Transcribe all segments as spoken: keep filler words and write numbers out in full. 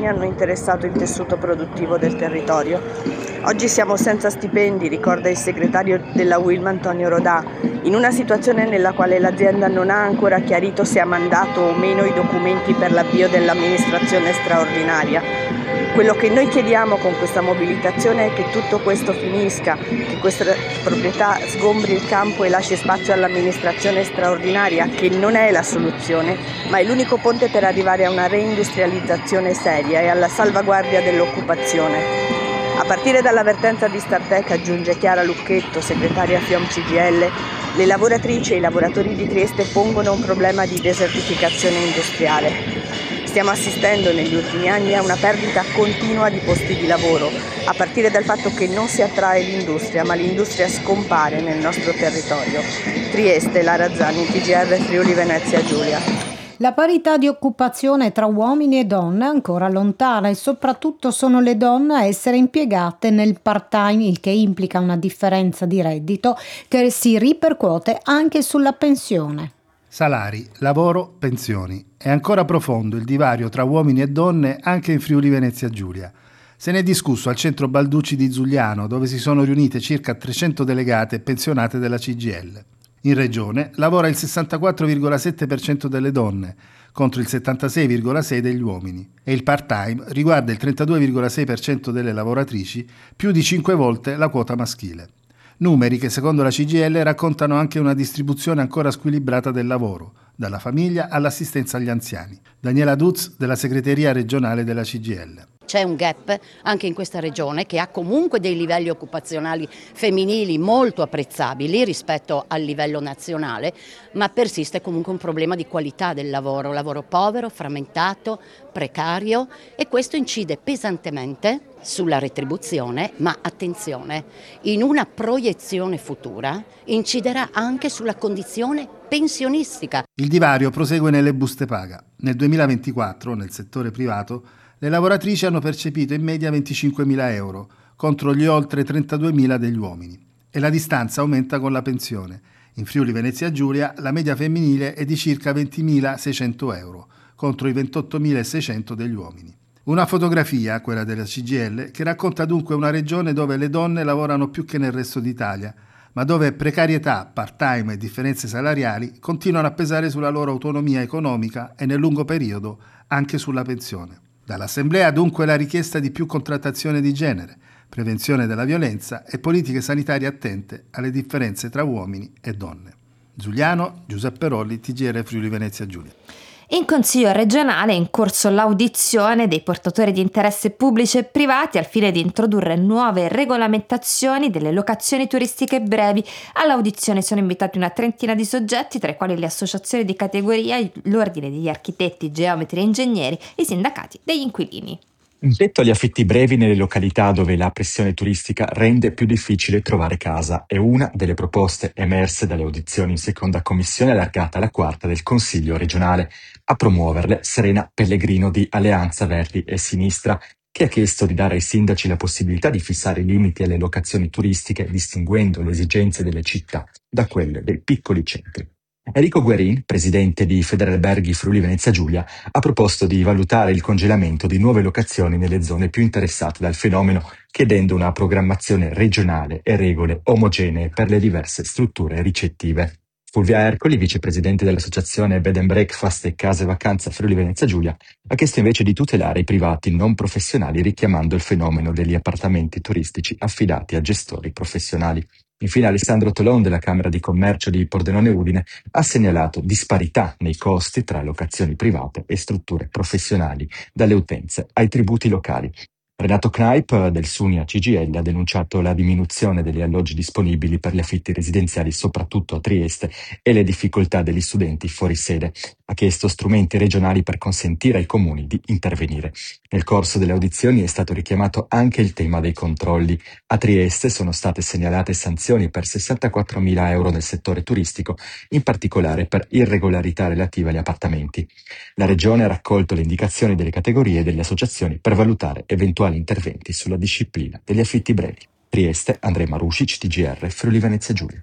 anni hanno interessato il tessuto produttivo del territorio. Oggi siamo senza stipendi, ricorda il segretario della U I L M Antonio Rodà, in una situazione nella quale l'azienda non ha ancora chiarito se ha mandato o meno i documenti per l'avvio dell'amministrazione straordinaria. Quello che noi chiediamo con questa mobilitazione è che tutto questo finisca, che questa proprietà sgombri il campo e lasci spazio all'amministrazione straordinaria, che non è la soluzione, ma è l'unico ponte per arrivare a una reindustrializzazione seria e alla salvaguardia dell'occupazione. A partire dall'avvertenza di Startech, aggiunge Chiara Lucchetto, segretaria FIOM C G I L, le lavoratrici e i lavoratori di Trieste pongono un problema di desertificazione industriale. Stiamo assistendo negli ultimi anni a una perdita continua di posti di lavoro, a partire dal fatto che non si attrae l'industria, ma l'industria scompare nel nostro territorio. Trieste, Lara Zanni, T G R Friuli Venezia Giulia. La parità di occupazione tra uomini e donne è ancora lontana e soprattutto sono le donne a essere impiegate nel part-time, il che implica una differenza di reddito che si ripercuote anche sulla pensione. Salari, lavoro, pensioni. È ancora profondo il divario tra uomini e donne anche in Friuli Venezia Giulia. Se ne è discusso al centro Balducci di Zugliano, dove si sono riunite circa trecento delegate e pensionate della C G I L. In regione lavora il sessantaquattro virgola sette per cento delle donne, contro il settantasei virgola sei per cento degli uomini, e il part-time riguarda il trentadue virgola sei per cento delle lavoratrici, più di cinque volte la quota maschile. Numeri che secondo la C G I L raccontano anche una distribuzione ancora squilibrata del lavoro, dalla famiglia all'assistenza agli anziani. Daniela Duz, della segreteria regionale della C G I L. C'è un gap anche in questa regione che ha comunque dei livelli occupazionali femminili molto apprezzabili rispetto al livello nazionale, ma persiste comunque un problema di qualità del lavoro, lavoro povero, frammentato, precario, e questo incide pesantemente sulla retribuzione, ma attenzione, in una proiezione futura inciderà anche sulla condizione pensionistica. Il divario prosegue nelle buste paga. Nel duemilaventiquattro, nel settore privato, le lavoratrici hanno percepito in media venticinquemila euro, contro gli oltre trentaduemila degli uomini. E la distanza aumenta con la pensione. In Friuli Venezia Giulia la media femminile è di circa ventimilaseicento euro, contro i ventottomilaseicento degli uomini. Una fotografia, quella della C G I L, che racconta dunque una regione dove le donne lavorano più che nel resto d'Italia, ma dove precarietà, part-time e differenze salariali continuano a pesare sulla loro autonomia economica e nel lungo periodo anche sulla pensione. Dall'Assemblea dunque la richiesta di più contrattazione di genere, prevenzione della violenza e politiche sanitarie attente alle differenze tra uomini e donne. Giuliano, Giuseppe Rolli, T G R Friuli Venezia Giulia. In Consiglio regionale è in corso l'audizione dei portatori di interesse pubblici e privati al fine di introdurre nuove regolamentazioni delle locazioni turistiche brevi. All'audizione sono invitati una trentina di soggetti, tra i quali le associazioni di categoria, l'ordine degli architetti, geometri e ingegneri, i sindacati degli inquilini. Un tetto agli affitti brevi nelle località dove la pressione turistica rende più difficile trovare casa è una delle proposte emerse dalle audizioni in seconda commissione allargata alla quarta del Consiglio regionale. A promuoverle Serena Pellegrino di Alleanza Verdi e Sinistra, che ha chiesto di dare ai sindaci la possibilità di fissare i limiti alle locazioni turistiche, distinguendo le esigenze delle città da quelle dei piccoli centri. Enrico Guerin, presidente di Federalberghi Friuli Venezia Giulia, ha proposto di valutare il congelamento di nuove locazioni nelle zone più interessate dal fenomeno, chiedendo una programmazione regionale e regole omogenee per le diverse strutture ricettive. Fulvia Ercoli, vicepresidente dell'associazione Bed and Breakfast e Case Vacanza Friuli Venezia Giulia, ha chiesto invece di tutelare i privati non professionali, richiamando il fenomeno degli appartamenti turistici affidati a gestori professionali. Infine Alessandro Tolon della Camera di Commercio di Pordenone Udine ha segnalato disparità nei costi tra locazioni private e strutture professionali, dalle utenze ai tributi locali. Renato Kneip del Sunia C G I L ha denunciato la diminuzione degli alloggi disponibili per gli affitti residenziali soprattutto a Trieste e le difficoltà degli studenti fuori sede. Ha chiesto strumenti regionali per consentire ai comuni di intervenire. Nel corso delle audizioni è stato richiamato anche il tema dei controlli. A Trieste sono state segnalate sanzioni per sessantaquattromila euro nel settore turistico, in particolare per irregolarità relative agli appartamenti. La Regione ha raccolto le indicazioni delle categorie e delle associazioni per valutare eventuali interventi sulla disciplina degli affitti brevi. Trieste, Andrea Marusic, T G R, Friuli Venezia Giulia.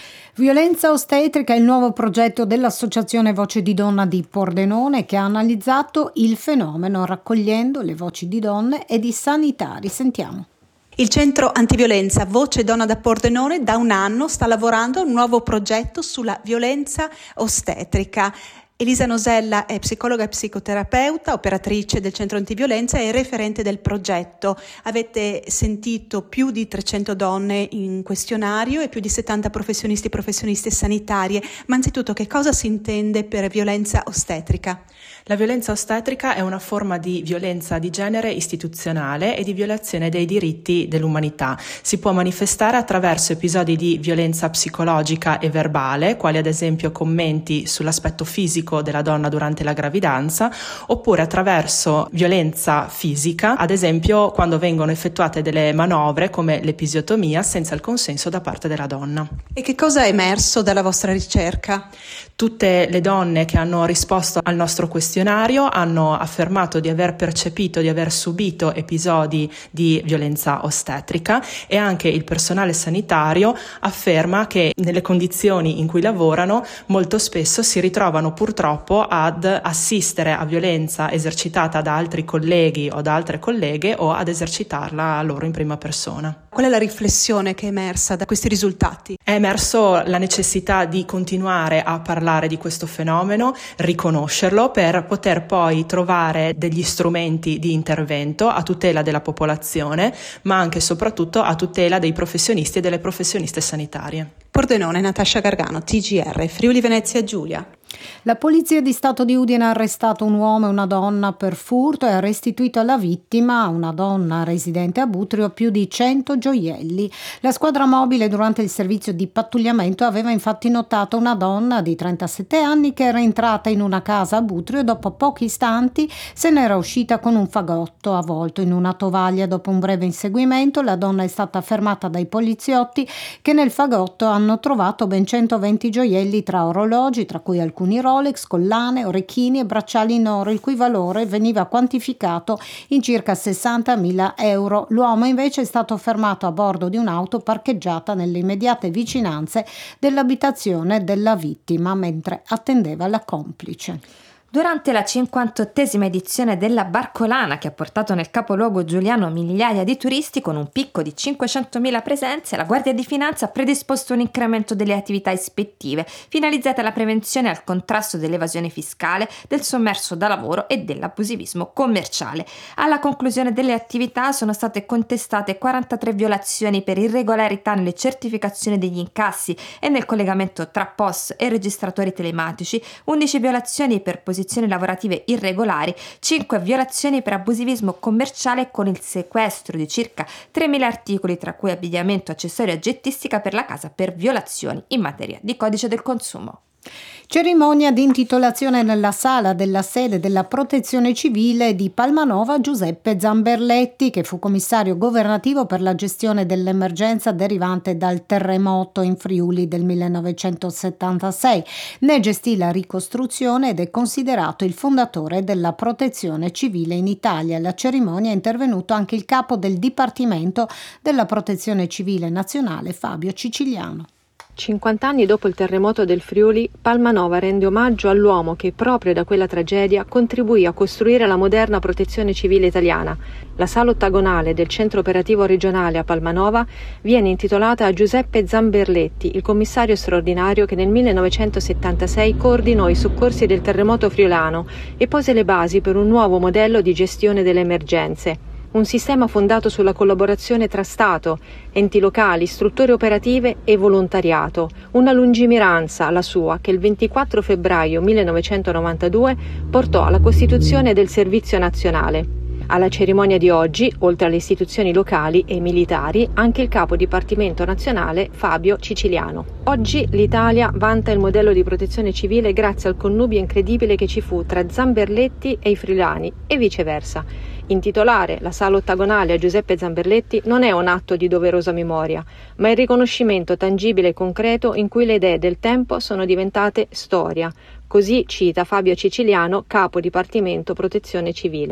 Violenza ostetrica è il nuovo progetto dell'Associazione Voce di Donna di Pordenone, che ha analizzato il fenomeno raccogliendo le voci di donne e di sanitari. Sentiamo. Il centro antiviolenza Voce Donna da Pordenone da un anno sta lavorando a un nuovo progetto sulla violenza ostetrica. Elisa Nosella è psicologa e psicoterapeuta, operatrice del centro antiviolenza e referente del progetto. Avete sentito più di trecento donne in questionario e più di settanta professionisti e professioniste sanitarie. Ma anzitutto, che cosa si intende per violenza ostetrica? La violenza ostetrica è una forma di violenza di genere istituzionale e di violazione dei diritti dell'umanità. Si può manifestare attraverso episodi di violenza psicologica e verbale, quali ad esempio commenti sull'aspetto fisico della donna durante la gravidanza, oppure attraverso violenza fisica, ad esempio quando vengono effettuate delle manovre come l'episiotomia senza il consenso da parte della donna. E che cosa è emerso dalla vostra ricerca? Tutte le donne che hanno risposto al nostro questionario hanno affermato di aver percepito, di aver subito episodi di violenza ostetrica, e anche il personale sanitario afferma che nelle condizioni in cui lavorano molto spesso si ritrovano purtroppo ad assistere a violenza esercitata da altri colleghi o da altre colleghe o ad esercitarla loro in prima persona. Qual è la riflessione che è emersa da questi risultati? È emerso la necessità di continuare a parlare di questo fenomeno, riconoscerlo per poter poi trovare degli strumenti di intervento a tutela della popolazione, ma anche e soprattutto a tutela dei professionisti e delle professioniste sanitarie. Pordenone, Natascia Gargano, T G R, Friuli Venezia Giulia. La Polizia di Stato di Udine ha arrestato un uomo e una donna per furto e ha restituito alla vittima, una donna residente a Butrio, più di cento gioielli. La squadra mobile durante il servizio di pattugliamento aveva infatti notato una donna di trentasette anni che era entrata in una casa a Butrio e dopo pochi istanti se n'era uscita con un fagotto avvolto in una tovaglia. Dopo un breve inseguimento la donna è stata fermata dai poliziotti, che nel fagotto hanno trovato ben centoventi gioielli tra orologi, tra cui alcuni Rolex, collane, orecchini e bracciali in oro, il cui valore veniva quantificato in circa sessantamila euro. L'uomo invece è stato fermato a bordo di un'auto parcheggiata nelle immediate vicinanze dell'abitazione della vittima mentre attendeva la complice. Durante la cinquantottesima edizione della Barcolana, che ha portato nel capoluogo giuliano migliaia di turisti con un picco di cinquecentomila presenze, la Guardia di Finanza ha predisposto un incremento delle attività ispettive finalizzate alla prevenzione e al contrasto dell'evasione fiscale, del sommerso da lavoro e dell'abusivismo commerciale. Alla conclusione delle attività sono state contestate quarantatré violazioni per irregolarità nelle certificazioni degli incassi e nel collegamento tra P O S e registratori telematici, undici violazioni per posizioni lavorative irregolari, cinque violazioni per abusivismo commerciale con il sequestro di circa tremila articoli, tra cui abbigliamento, accessori e oggettistica per la casa, per violazioni in materia di codice del consumo. Cerimonia di intitolazione nella sala della sede della Protezione Civile di Palmanova Giuseppe Zamberletti, che fu commissario governativo per la gestione dell'emergenza derivante dal terremoto in Friuli del millenovecentosettantasei. Ne gestì la ricostruzione ed è considerato il fondatore della Protezione Civile in Italia. Alla cerimonia è intervenuto anche il capo del Dipartimento della Protezione Civile Nazionale, Fabio Ciciliano. cinquanta anni dopo il terremoto del Friuli, Palmanova rende omaggio all'uomo che proprio da quella tragedia contribuì a costruire la moderna protezione civile italiana. La sala ottagonale del centro operativo regionale a Palmanova viene intitolata a Giuseppe Zamberletti, il commissario straordinario che nel millenovecentosettantasei coordinò i soccorsi del terremoto friulano e pose le basi per un nuovo modello di gestione delle emergenze. Un sistema fondato sulla collaborazione tra Stato, enti locali, strutture operative e volontariato. Una lungimiranza, la sua, che il ventiquattro febbraio millenovecentonovantadue portò alla costituzione del Servizio Nazionale. Alla cerimonia di oggi, oltre alle istituzioni locali e militari, anche il capo dipartimento nazionale Fabio Ciciliano. Oggi l'Italia vanta il modello di protezione civile grazie al connubio incredibile che ci fu tra Zamberletti e i friulani e viceversa. Intitolare la sala ottagonale a Giuseppe Zamberletti non è un atto di doverosa memoria, ma il riconoscimento tangibile e concreto in cui le idee del tempo sono diventate storia. Così cita Fabio Ciciliano, capo dipartimento protezione civile.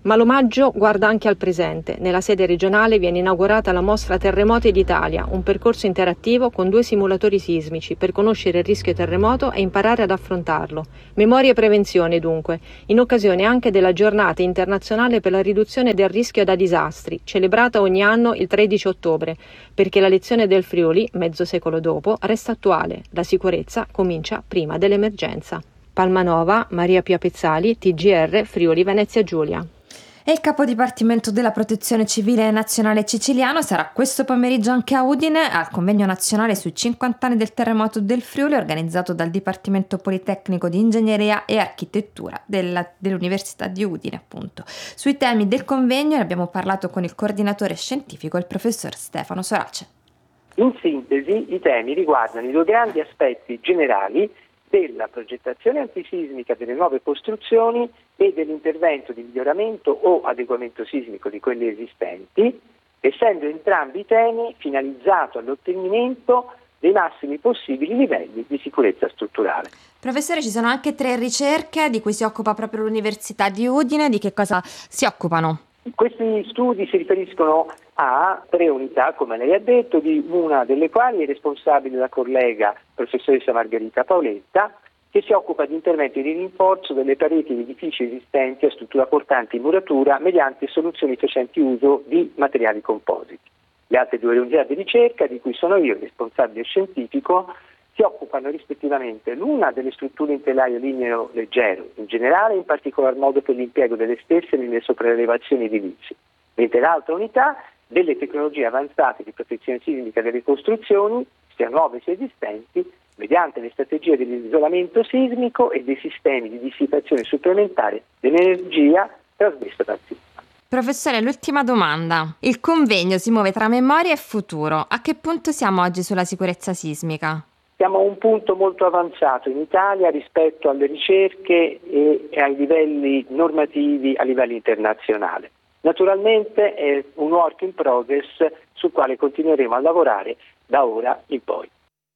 Ma l'omaggio guarda anche al presente. Nella sede regionale viene inaugurata la mostra Terremoti d'Italia, un percorso interattivo con due simulatori sismici per conoscere il rischio terremoto e imparare ad affrontarlo. Memoria e prevenzione dunque, in occasione anche della giornata internazionale per la riduzione del rischio da disastri, celebrata ogni anno il tredici ottobre, perché la lezione del Friuli, mezzo secolo dopo, resta attuale. La sicurezza comincia prima dell'emergenza. Palmanova, Maria Pia Pezzali, T G R, Friuli Venezia Giulia. E il capo dipartimento della Protezione Civile Nazionale Siciliano sarà questo pomeriggio anche a Udine al convegno nazionale sui cinquanta anni del terremoto del Friuli, organizzato dal Dipartimento Politecnico di Ingegneria e Architettura della, dell'Università di Udine, appunto. Sui temi del convegno ne abbiamo parlato con il coordinatore scientifico, il professor Stefano Sorace. In sintesi, i temi riguardano i due grandi aspetti generali della progettazione antisismica delle nuove costruzioni e dell'intervento di miglioramento o adeguamento sismico di quelle esistenti, essendo entrambi temi finalizzati all'ottenimento dei massimi possibili livelli di sicurezza strutturale. Professore, ci sono anche tre ricerche di cui si occupa proprio l'Università di Udine. Di che cosa si occupano? Questi studi si riferiscono a tre unità, come lei ha detto, di una delle quali è responsabile la collega professoressa Margherita Paoletta, che si occupa di interventi di rinforzo delle pareti di edifici esistenti a struttura portante in muratura mediante soluzioni facenti uso di materiali compositi. Le altre due unità di ricerca, di cui sono io responsabile scientifico, si occupano rispettivamente l'una delle strutture in telaio ligneo leggero in generale, in particolar modo per l'impiego delle stesse nelle sopraelevazioni edilizie, mentre l'altra unità delle tecnologie avanzate di protezione sismica delle costruzioni, sia nuove sia esistenti, mediante le strategie dell'isolamento sismico e dei sistemi di dissipazione supplementare dell'energia trasmessa dal sisma. Professore, l'ultima domanda. Il convegno si muove tra memoria e futuro. A che punto siamo oggi sulla sicurezza sismica? Siamo a un punto molto avanzato in Italia rispetto alle ricerche e ai livelli normativi a livello internazionale. Naturalmente è un work in progress sul quale continueremo a lavorare da ora in poi.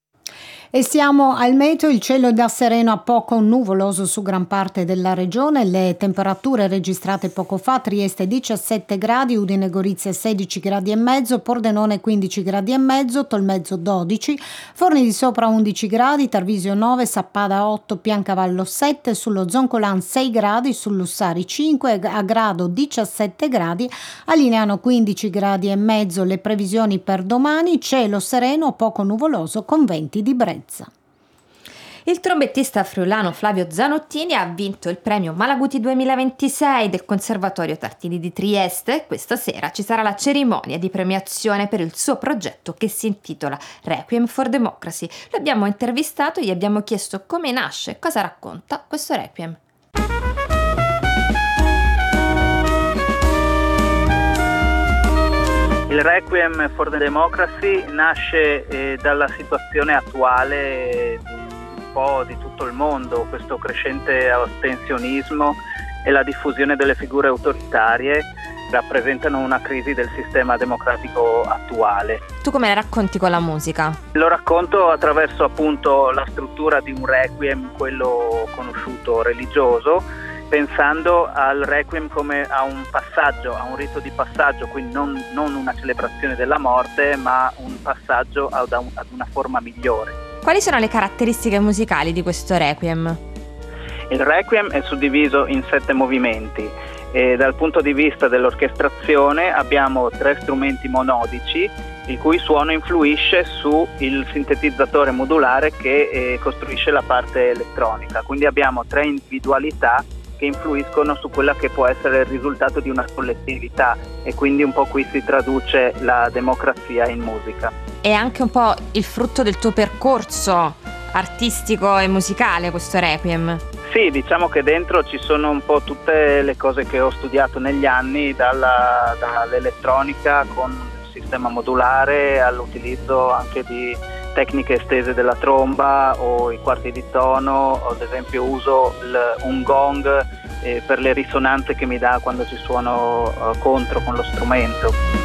E siamo al meteo, il cielo da sereno a poco nuvoloso su gran parte della regione, le temperature registrate poco fa: Trieste diciassette gradi, Udine Gorizia sedici gradi e mezzo, Pordenone quindici gradi e mezzo, Tolmezzo dodici, Forni di Sopra undici gradi, Tarvisio nove, Sappada otto, Piancavallo sette, sullo Zoncolan sei gradi, sul Lussari cinque, a Grado diciassette gradi, a Lineano quindici gradi e mezzo. Le previsioni per domani: cielo sereno poco nuvoloso con venti di brezza. Il trombettista friulano Flavio Zanottini ha vinto il premio Malaguti duemilaventisei del Conservatorio Tartini di Trieste. Questa sera ci sarà la cerimonia di premiazione per il suo progetto che si intitola Requiem for Democracy. L'abbiamo intervistato e gli abbiamo chiesto come nasce e cosa racconta questo Requiem. Il Requiem for the Democracy nasce eh, dalla situazione attuale di un po' di tutto il mondo, questo crescente astensionismo e la diffusione delle figure autoritarie rappresentano una crisi del sistema democratico attuale. Tu come la racconti con la musica? Lo racconto attraverso appunto la struttura di un Requiem, quello conosciuto religioso, pensando al Requiem come a un passaggio, a un rito di passaggio, quindi non, non una celebrazione della morte, ma un passaggio ad, un, ad una forma migliore. Quali sono le caratteristiche musicali di questo Requiem? Il Requiem è suddiviso in sette movimenti e dal punto di vista dell'orchestrazione abbiamo tre strumenti monodici, il cui suono influisce sul sintetizzatore modulare che eh, costruisce la parte elettronica. Quindi abbiamo tre individualità che influiscono su quella che può essere il risultato di una collettività, e quindi un po' qui si traduce la democrazia in musica. È anche un po' il frutto del tuo percorso artistico e musicale questo Requiem? Sì, diciamo che dentro ci sono un po' tutte le cose che ho studiato negli anni, dalla, dall'elettronica con il sistema modulare all'utilizzo anche di tecniche estese della tromba o i quarti di tono, o ad esempio uso il, un gong eh, per le risonanze che mi dà quando ci suono uh, contro con lo strumento.